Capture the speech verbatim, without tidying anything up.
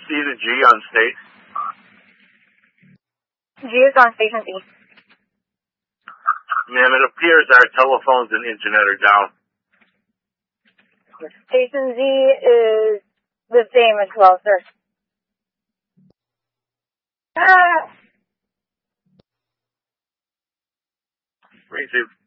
C to G on state. G is on station C. Ma'am, it appears our telephones and internet are down. Station Z is the same as well, sir. Ah! Receive.